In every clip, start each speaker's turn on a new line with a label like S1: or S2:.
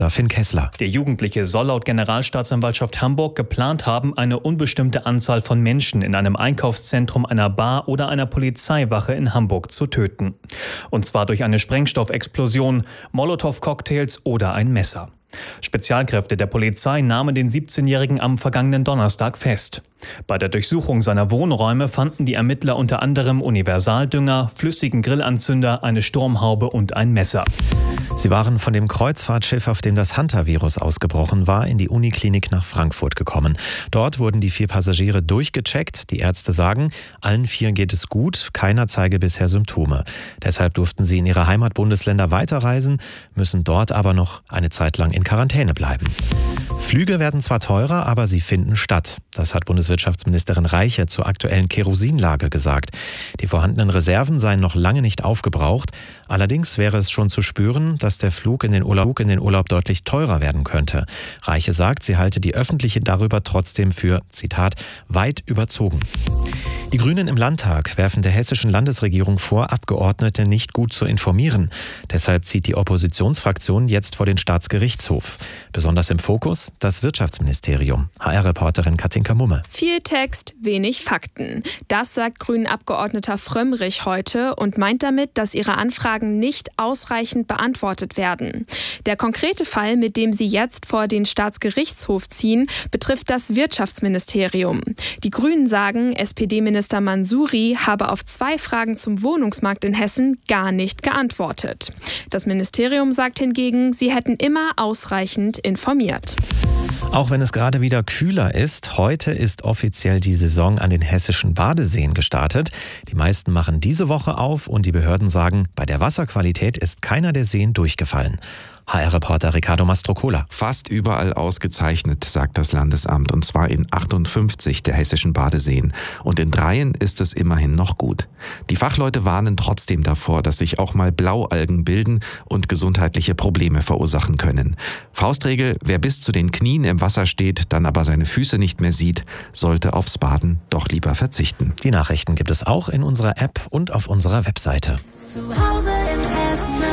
S1: Finn Kessler.
S2: Der Jugendliche soll laut Generalstaatsanwaltschaft Hamburg geplant haben, eine unbestimmte Anzahl von Menschen in einem Einkaufszentrum, einer Bar oder einer Polizeiwache in Hamburg zu töten. Und zwar durch eine Sprengstoffexplosion, Molotow-Cocktails oder ein Messer. Spezialkräfte der Polizei nahmen den 17-Jährigen am vergangenen Donnerstag fest. Bei der Durchsuchung seiner Wohnräume fanden die Ermittler unter anderem Universaldünger, flüssigen Grillanzünder, eine Sturmhaube und ein Messer.
S1: Sie waren von dem Kreuzfahrtschiff, auf dem das Hunter-Virus ausgebrochen war, in die Uniklinik nach Frankfurt gekommen. Dort wurden die 4 Passagiere durchgecheckt. Die Ärzte sagen, allen 4 geht es gut, keiner zeige bisher Symptome. Deshalb durften sie in ihre Heimatbundesländer weiterreisen, müssen dort aber noch eine Zeit lang in Quarantäne bleiben. Flüge werden zwar teurer, aber sie finden statt. Das hat Bundeswirtschaftsministerin Reiche zur aktuellen Kerosinlage gesagt. Die vorhandenen Reserven seien noch lange nicht aufgebraucht. Allerdings wäre es schon zu spüren, dass der Flug in den Urlaub deutlich teurer werden könnte. Reiche sagt, sie halte die öffentliche darüber trotzdem für, Zitat, weit überzogen. Die Grünen im Landtag werfen der hessischen Landesregierung vor, Abgeordnete nicht gut zu informieren. Deshalb zieht die Oppositionsfraktion jetzt vor den Staatsgerichtshof. Besonders im Fokus das Wirtschaftsministerium. HR-Reporterin Katinka Mumme.
S3: Viel Text, wenig Fakten. Das sagt Grünen-Abgeordneter Frömmrich heute und meint damit, dass ihre Anfragen nicht ausreichend beantwortet werden. Der konkrete Fall, mit dem sie jetzt vor den Staatsgerichtshof ziehen, betrifft das Wirtschaftsministerium. Die Grünen sagen, SPD-Minister Mansouri habe auf 2 Fragen zum Wohnungsmarkt in Hessen gar nicht geantwortet. Das Ministerium sagt hingegen, sie hätten immer ausreichend informiert.
S1: Auch wenn es gerade wieder kühler ist, heute ist offiziell die Saison an den hessischen Badeseen gestartet. Die meisten machen diese Woche auf und die Behörden sagen, bei der Wasserqualität ist keiner der Seen durchgefallen. HR-Reporter Ricardo Mastrocola.
S4: Fast überall ausgezeichnet, sagt das Landesamt, und zwar in 58 der hessischen Badeseen. Und in 3 ist es immerhin noch gut. Die Fachleute warnen trotzdem davor, dass sich auch mal Blaualgen bilden und gesundheitliche Probleme verursachen können. Faustregel, wer bis zu den Knien im Wasser steht, dann aber seine Füße nicht mehr sieht, sollte aufs Baden doch lieber verzichten.
S1: Die Nachrichten gibt es auch in unserer App und auf unserer Webseite.
S5: Zu Hause in Hessen.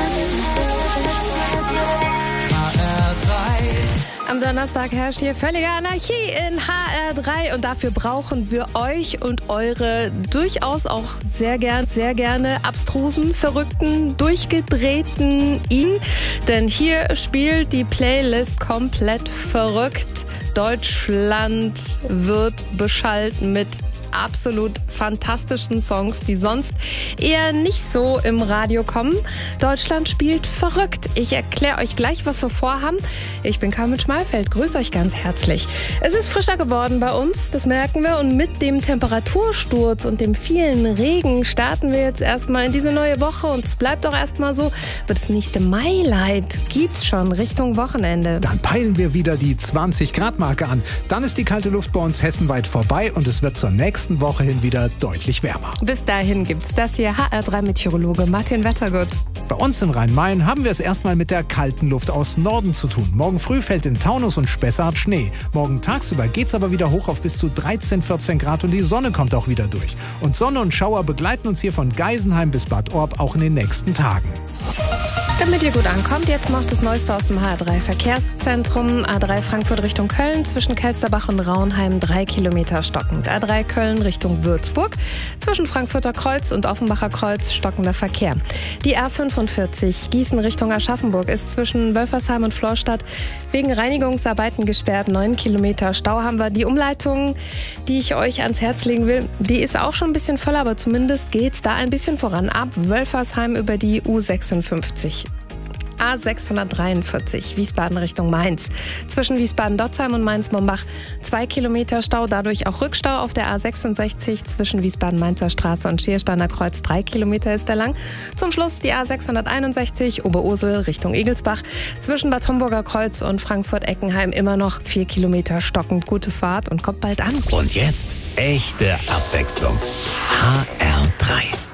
S3: Am Donnerstag herrscht hier völlige Anarchie in HR3 und dafür brauchen wir euch und eure durchaus auch sehr gerne abstrusen, verrückten, durchgedrehten Denn hier spielt die Playlist komplett verrückt. Deutschland wird beschallt mit absolut fantastischen Songs, die sonst eher nicht so im Radio kommen. Deutschland spielt verrückt. Ich erkläre euch gleich, was wir vorhaben. Ich bin Carmen Schmalfeld, grüße euch ganz herzlich. Es ist frischer geworden bei uns, das merken wir. Und mit dem Temperatursturz und dem vielen Regen starten wir jetzt erstmal in diese neue Woche. Und es bleibt auch erstmal so. Aber das nächste Mailight gibt's schon Richtung Wochenende.
S6: Dann peilen wir wieder die 20-Grad-Marke an. Dann ist die kalte Luft bei uns hessenweit vorbei und es wird zur nächsten Woche hin wieder deutlich wärmer.
S3: Bis dahin gibt's das hier, HR3-Meteorologe Martin Wettergut.
S6: Bei uns in Rhein-Main haben wir es erstmal mit der kalten Luft aus Norden zu tun. Morgen früh fällt in Taunus und Spessart Schnee. Morgen tagsüber geht's aber wieder hoch auf bis zu 13, 14 Grad und die Sonne kommt auch wieder durch. Und Sonne und Schauer begleiten uns hier von Geisenheim bis Bad Orb auch in den nächsten Tagen.
S3: Damit ihr gut ankommt, jetzt noch das Neueste aus dem HR3 Verkehrszentrum. A3 Frankfurt Richtung Köln, zwischen Kelsterbach und Raunheim 3 Kilometer stockend. A3 Köln Richtung Würzburg, zwischen Frankfurter Kreuz und Offenbacher Kreuz stockender Verkehr. Die A45 Gießen Richtung Aschaffenburg ist zwischen Wölfersheim und Florstadt wegen Reinigungsarbeiten gesperrt. 9 Kilometer Stau haben wir. Die Umleitung, die ich euch ans Herz legen will, die ist auch schon ein bisschen voll, aber zumindest geht's da ein bisschen voran. Ab Wölfersheim über die U56. A643 Wiesbaden Richtung Mainz. Zwischen Wiesbaden-Dotzheim und Mainz-Mombach 2 Kilometer Stau, dadurch auch Rückstau auf der A66 zwischen Wiesbaden-Mainzer Straße und Schiersteiner Kreuz. 3 Kilometer ist der lang. Zum Schluss die A661 Oberursel Richtung Egelsbach. Zwischen Bad Homburger Kreuz und Frankfurt-Eckenheim immer noch 4 Kilometer stockend. Gute Fahrt und kommt bald an.
S7: Und jetzt echte Abwechslung. HR3.